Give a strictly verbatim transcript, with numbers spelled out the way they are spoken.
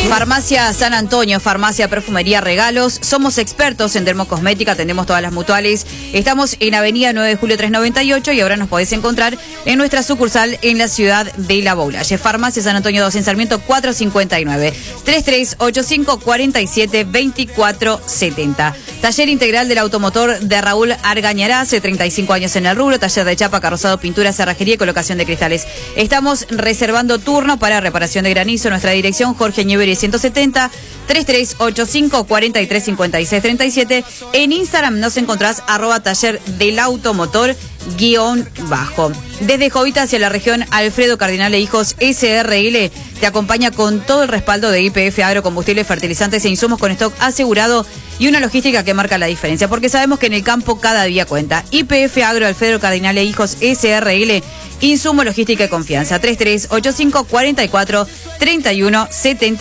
Farmacia San Antonio, farmacia, perfumería, regalos. Somos expertos en dermocosmética, atendemos todas las mutuales. Estamos en Avenida nueve de julio trescientos noventa y ocho y ahora nos podés encontrar en nuestra sucursal en la ciudad de La Boulaye. Farmacia San Antonio dos en Sarmiento cuatrocientos cincuenta y nueve, treinta y tres ochenta y cinco cuarenta y siete veinticuatro setenta. Taller integral del automotor de Raúl Argañará, hace treinta y cinco años en el rubro. Taller de chapa, carrozado, pintura, cerrajería y colocación de cristales. Estamos reservando turno para reparación de granizo. Nuestra dirección, Jorge Ñeveri ciento setenta, treinta y tres ochenta y cinco cuarenta y tres cincuenta y seis treinta y siete. En Instagram nos encontrás arroba taller del automotor guión bajo. Desde Jovita hacia la región, Alfredo Cardinal e Hijos S R L te acompaña con todo el respaldo de Y P F Agro, combustibles, fertilizantes e insumos con stock asegurado y una logística que marca la diferencia, porque sabemos que en el campo cada día cuenta. Y P F Agro, Alfredo Cardinal e Hijos S R L, insumo, logística y confianza. treinta y tres ochenta y cinco cuarenta y cuatro treinta y uno setenta.